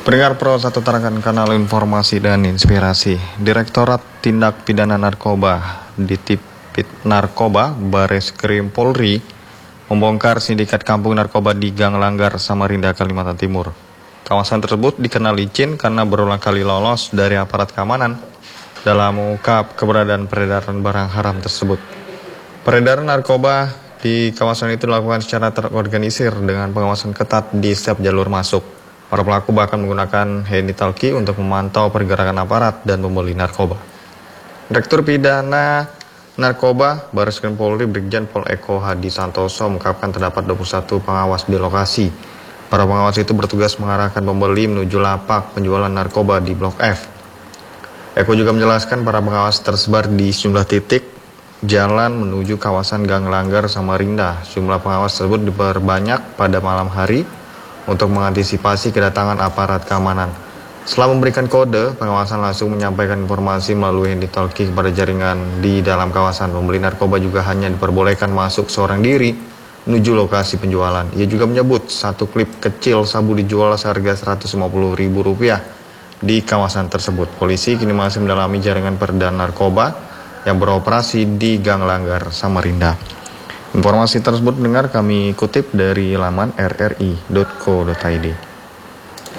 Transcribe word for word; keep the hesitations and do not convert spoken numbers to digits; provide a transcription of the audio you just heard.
Pendengar Pro satu tarakan kanal informasi dan inspirasi. Direktorat Tindak Pidana Narkoba Ditipit Narkoba Bareskrim Polri membongkar sindikat kampung narkoba di Gang Langgar, Samarinda, Kalimantan Timur. Kawasan tersebut dikenal licin karena berulang kali lolos dari aparat keamanan dalam mengungkap keberadaan peredaran barang haram tersebut. Peredaran narkoba di kawasan itu dilakukan secara terorganisir dengan pengawasan ketat di setiap jalur masuk. Para pelaku bahkan menggunakan handy-talkie untuk memantau pergerakan aparat dan pembeli narkoba. Direktur Pidana Narkoba Bareskrim Polri Brigjen Pol Eko Hadi Santoso mengungkapkan terdapat dua puluh satu pengawas di lokasi. Para pengawas itu bertugas mengarahkan pembeli menuju lapak penjualan narkoba di Blok F. Eko juga menjelaskan para pengawas tersebar di sejumlah titik jalan menuju kawasan Gang Langgar, Samarinda. Jumlah pengawas tersebut diperbanyak pada malam hari untuk mengantisipasi kedatangan aparat keamanan. Setelah memberikan kode, pengawasan langsung menyampaikan informasi melalui handy-talkie kepada jaringan di dalam kawasan. Pembeli narkoba juga hanya diperbolehkan masuk seorang diri menuju lokasi penjualan. Ia juga menyebut satu klip kecil sabu dijual seharga seratus lima puluh ribu rupiah di kawasan tersebut. Polisi kini masih mendalami jaringan peredaran narkoba yang beroperasi di Gang Langgar, Samarinda. Informasi tersebut dengar kami kutip dari laman r r i titik co titik i d.